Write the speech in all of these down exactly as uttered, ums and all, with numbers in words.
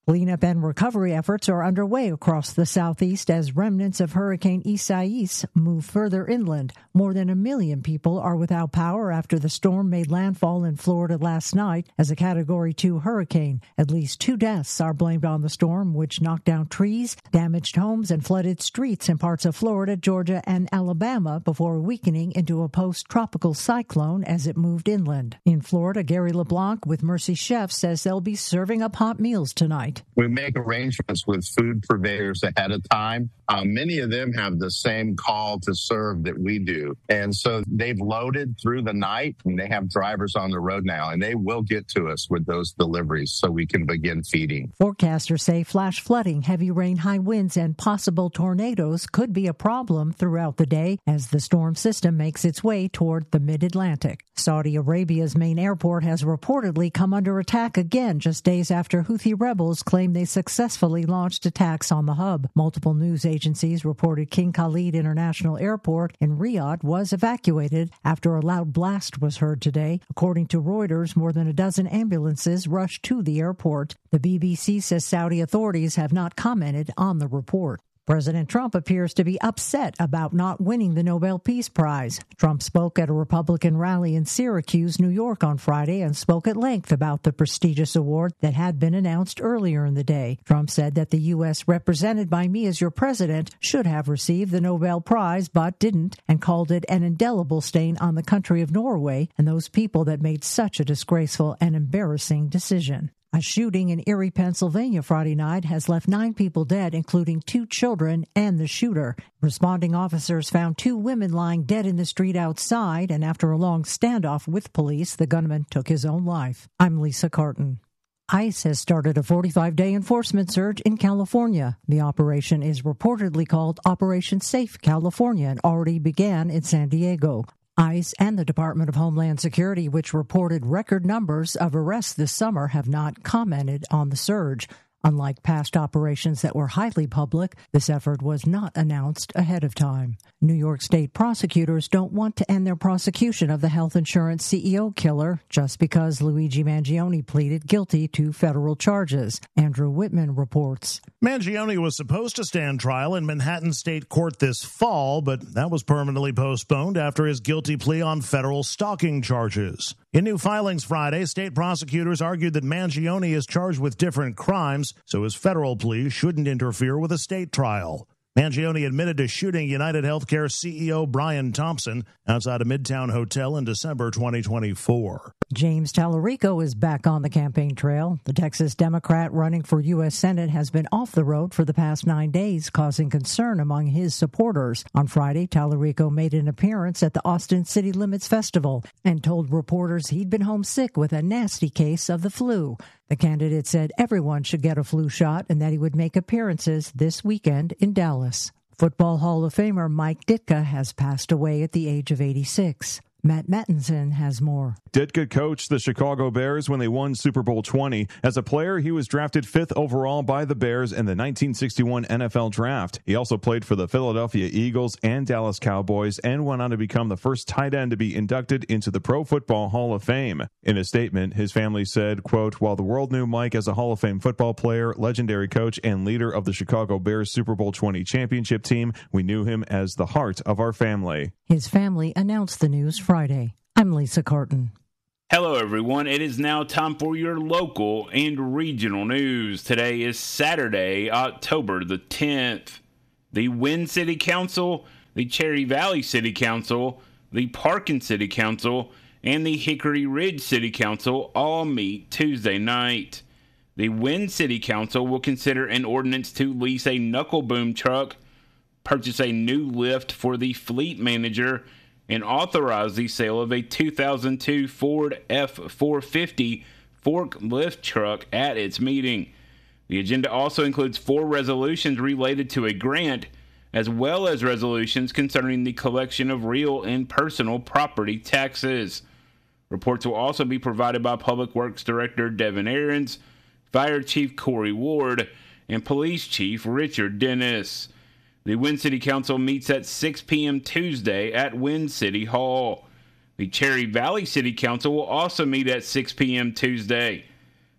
Cleanup and recovery efforts are underway across the southeast as remnants of Hurricane Isaias move further inland. More than a million people are without power after the storm made landfall in Florida last night as a Category two hurricane. At least two deaths are blamed on the storm, which knocked down trees, damaged homes, and flooded streets in parts of Florida, Georgia, and Alabama before weakening into a post-tropical cyclone as it moved inland. In Florida, Gary LeBlanc with Mercy Chefs says they'll be serving up hot meals tonight. We make arrangements with food purveyors ahead of time. Uh, many of them have the same call to serve that we do. And so they've loaded through the night, and they have drivers on the road now, and they will get to us with those deliveries so we can begin feeding. Forecasters say flash flooding, heavy rain, high winds, and possible tornadoes could be a problem throughout the day as the storm system makes its way toward the mid-Atlantic. Saudi Arabia's main airport has reportedly come under attack again just days after Houthi rebels claim they successfully launched attacks on the hub. Multiple news agencies reported King Khalid International Airport in Riyadh was evacuated after a loud blast was heard today. According to Reuters, more than a dozen ambulances rushed to the airport. The B B C says Saudi authorities have not commented on the report. President Trump appears to be upset about not winning the Nobel Peace Prize. Trump spoke at a Republican rally in Syracuse, New York on Friday and spoke at length about the prestigious award that had been announced earlier in the day. Trump said that the U S represented by me as your president should have received the Nobel Prize but didn't, and called it an indelible stain on the country of Norway and those people that made such a disgraceful and embarrassing decision. A shooting in Erie, Pennsylvania Friday night has left nine people dead, including two children and the shooter. Responding officers found two women lying dead in the street outside, and after a long standoff with police, the gunman took his own life. I'm Lisa Carton. ICE has started a forty-five day enforcement surge in California. The operation is reportedly called Operation Safe California and already began in San Diego. ICE and the Department of Homeland Security, which reported record numbers of arrests this summer, have not commented on the surge. Unlike past operations that were highly public, this effort was not announced ahead of time. New York State prosecutors don't want to end their prosecution of the health insurance C E O killer just because Luigi Mangione pleaded guilty to federal charges. Andrew Whitman reports. Mangione was supposed to stand trial in Manhattan State Court this fall, but that was permanently postponed after his guilty plea on federal stalking charges. In new filings Friday, state prosecutors argued that Mangione is charged with different crimes, so his federal plea shouldn't interfere with a state trial. Mangione admitted to shooting United Healthcare C E O Brian Thompson outside a Midtown hotel in December twenty twenty-four. James Tallarico is back on the campaign trail. The Texas Democrat running for U S Senate has been off the road for the past nine days, causing concern among his supporters. On Friday, Tallarico made an appearance at the Austin City Limits Festival and told reporters he'd been homesick with a nasty case of the flu. The candidate said everyone should get a flu shot and that he would make appearances this weekend in Dallas. Football Hall of Famer Mike Ditka has passed away at the age of eighty-six. Matt Mattinson has more. Ditka coached the Chicago Bears when they won Super Bowl twenty. As a player, he was drafted fifth overall by the Bears in the nineteen sixty-one N F L Draft. He also played for the Philadelphia Eagles and Dallas Cowboys and went on to become the first tight end to be inducted into the Pro Football Hall of Fame. In a statement, his family said, quote, "While the world knew Mike as a Hall of Fame football player, legendary coach, and leader of the Chicago Bears Super Bowl twenty championship team, we knew him as the heart of our family." His family announced the news Friday. I'm Lisa Carton. Hello, everyone. It is now time for your local and regional news. Today is Saturday, October the tenth. The Wynn City Council, the Cherry Valley City Council, the Parkin City Council, and the Hickory Ridge City Council all meet Tuesday night. The Wynn City Council will consider an ordinance to lease a knuckle boom truck, purchase a new lift for the fleet manager, and authorize the sale of a two thousand two Ford F four fifty forklift truck at its meeting. The agenda also includes four resolutions related to a grant, as well as resolutions concerning the collection of real and personal property taxes. Reports will also be provided by Public Works Director Devin Aarons, Fire Chief Corey Ward, and Police Chief Richard Dennis. The Wynn City Council meets at six p.m. Tuesday at Wynn City Hall. The Cherry Valley City Council will also meet at six p.m. Tuesday.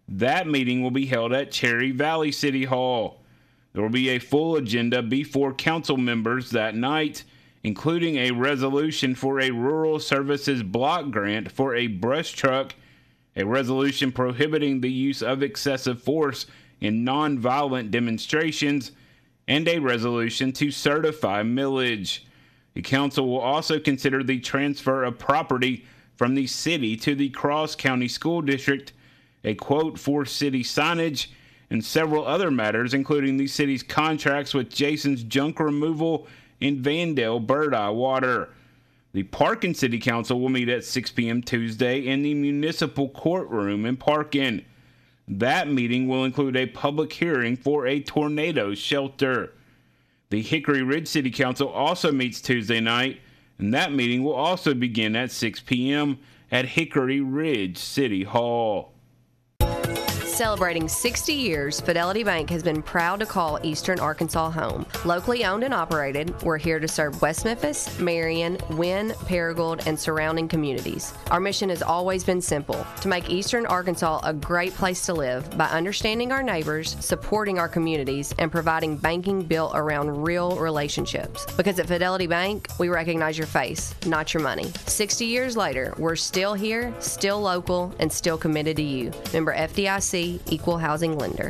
That meeting will be held at Cherry Valley City Hall. There will be a full agenda before council members that night, including a resolution for a rural services block grant for a brush truck, a resolution prohibiting the use of excessive force in nonviolent demonstrations, and a resolution to certify millage. The council will also consider the transfer of property from the city to the Cross County School District, a quote for city signage, and several other matters, including the city's contracts with Jason's Junk Removal and Vandale Bird Eye Water. The Parkin City Council will meet at six p.m. Tuesday in the Municipal Courtroom in Parkin. That meeting will include a public hearing for a tornado shelter. The Hickory Ridge City Council also meets Tuesday night, and that meeting will also begin at six p.m. at Hickory Ridge City Hall. Celebrating sixty years, Fidelity Bank has been proud to call Eastern Arkansas home. Locally owned and operated, we're here to serve West Memphis, Marion, Wynne, Paragould, and surrounding communities. Our mission has always been simple, to make Eastern Arkansas a great place to live by understanding our neighbors, supporting our communities, and providing banking built around real relationships. Because at Fidelity Bank, we recognize your face, not your money. sixty years later, we're still here, still local, and still committed to you. Member F D I C, Equal Housing Lender.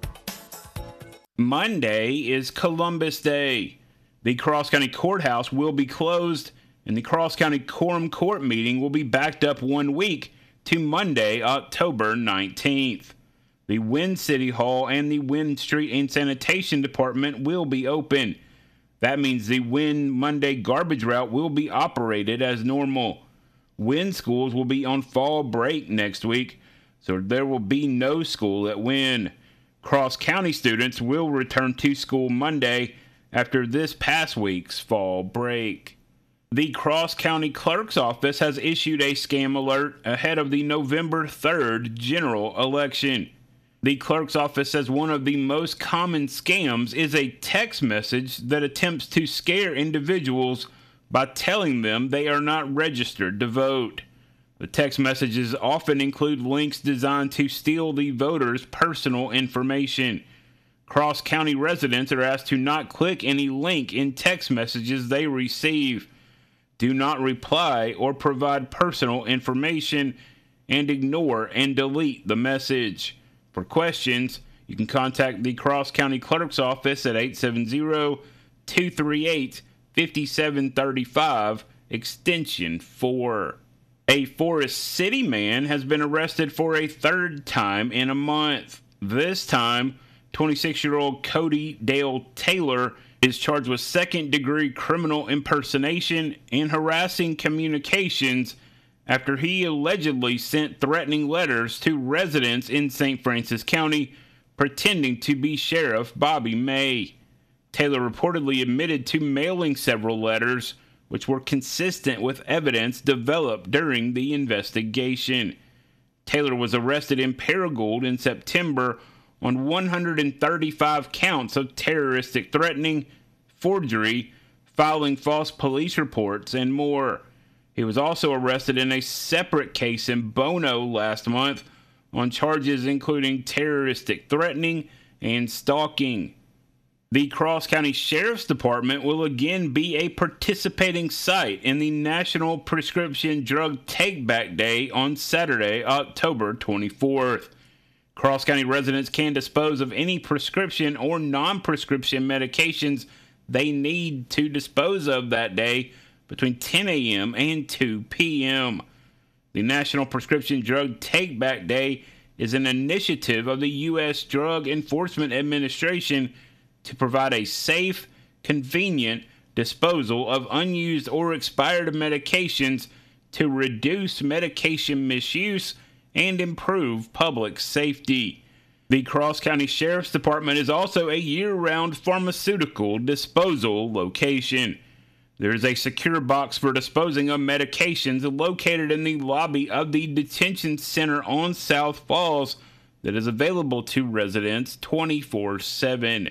Monday is Columbus Day. The Cross County Courthouse will be closed, and the Cross County Quorum Court meeting will be backed up one week to Monday, October nineteenth. The Wynne City Hall and the Wynne Street and Sanitation Department will be open. That means the Wynne Monday garbage route will be operated as normal. Wynne schools will be on fall break next week, so there will be no school at Wynne. Cross County students will return to school Monday after this past week's fall break. The Cross County Clerk's Office has issued a scam alert ahead of the November third general election. The Clerk's Office says one of the most common scams is a text message that attempts to scare individuals by telling them they are not registered to vote. The text messages often include links designed to steal the voter's personal information. Cross County residents are asked to not click any link in text messages they receive. Do not reply or provide personal information, and ignore and delete the message. For questions, you can contact the Cross County Clerk's Office at eight seven zero, two three eight, five seven three five, extension four. A Forest City man has been arrested for a third time in a month. This time, twenty-six-year-old Cody Dale Taylor is charged with second-degree criminal impersonation and harassing communications after he allegedly sent threatening letters to residents in Saint Francis County pretending to be Sheriff Bobby May. Taylor reportedly admitted to mailing several letters, which were consistent with evidence developed during the investigation. Taylor was arrested in Paragould in September on one hundred thirty-five counts of terroristic threatening, forgery, filing false police reports, and more. He was also arrested in a separate case in Bono last month on charges including terroristic threatening and stalking. The Cross County Sheriff's Department will again be a participating site in the National Prescription Drug Take-Back Day on Saturday, October twenty-fourth. Cross County residents can dispose of any prescription or non-prescription medications they need to dispose of that day between ten a.m. and two p.m. The National Prescription Drug Take-Back Day is an initiative of the U S Drug Enforcement Administration to provide a safe, convenient disposal of unused or expired medications to reduce medication misuse and improve public safety. The Cross County Sheriff's Department is also a year-round pharmaceutical disposal location. There is a secure box for disposing of medications located in the lobby of the detention center on South Falls that is available to residents twenty-four seven.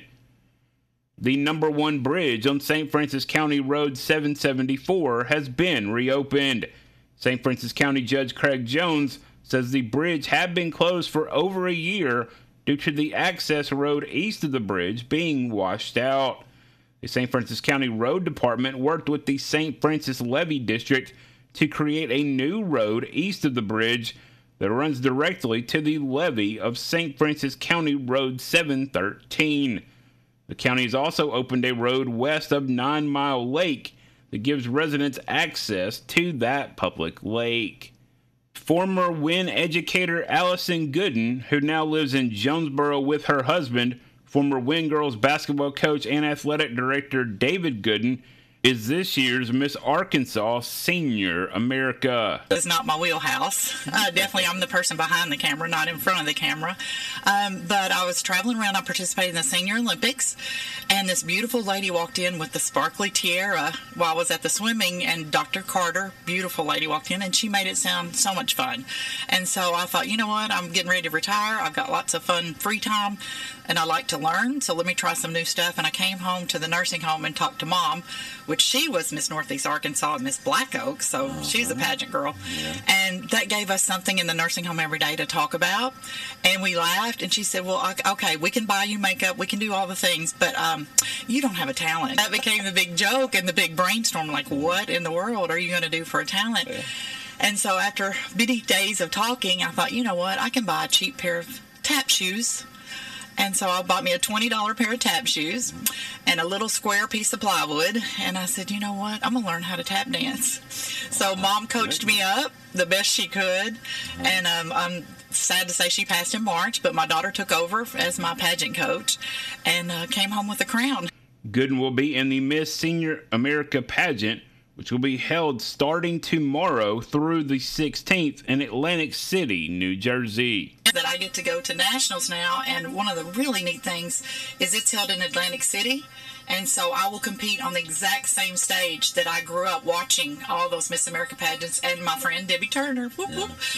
The number one bridge on Saint Francis County Road seven seventy-four has been reopened. Saint Francis County Judge Craig Jones says the bridge had been closed for over a year due to the access road east of the bridge being washed out. The Saint Francis County Road Department worked with the Saint Francis Levee District to create a new road east of the bridge that runs directly to the levee of Saint Francis County Road seven thirteen. The county has also opened a road west of Nine Mile Lake that gives residents access to that public lake. Former Wynn educator Allison Gooden, who now lives in Jonesboro with her husband, former Wynn girls basketball coach and athletic director David Gooden, is this year's Miss Arkansas Senior America. It's not my wheelhouse. Uh, definitely I'm the person behind the camera, not in front of the camera. Um, but I was traveling around. I participated in the Senior Olympics, and this beautiful lady walked in with the sparkly tiara while I was at the swimming, and Doctor Carter, beautiful lady, walked in, and she made it sound so much fun. And so I thought, you know what, I'm getting ready to retire. I've got lots of fun free time, and I like to learn, so let me try some new stuff. And I came home to the nursing home and talked to Mom, which she was Miss Northeast Arkansas, Miss Black Oak, so uh-huh. she's a pageant girl. Yeah. And that gave us something in the nursing home every day to talk about. And we laughed, and she said, well, okay, we can buy you makeup, we can do all the things, but um, you don't have a talent. That became the big joke and the big brainstorm, like, what in the world are you going to do for a talent? Yeah. And so after many days of talking, I thought, you know what, I can buy a cheap pair of tap shoes. And so I bought me a twenty dollars pair of tap shoes and a little square piece of plywood. And I said, you know what? I'm going to learn how to tap dance. So Mom coached me up the best she could. And um, I'm sad to say she passed in March, but my daughter took over as my pageant coach and uh, came home with a crown. Gooden will be in the Miss Senior America pageant, which will be held starting tomorrow through the sixteenth in Atlantic City, New Jersey. That I get to go to nationals now, and one of the really neat things is it's held in Atlantic City, and so I will compete on the exact same stage that I grew up watching all those Miss America pageants, and my friend Debbie Turner. Whoop, whoop.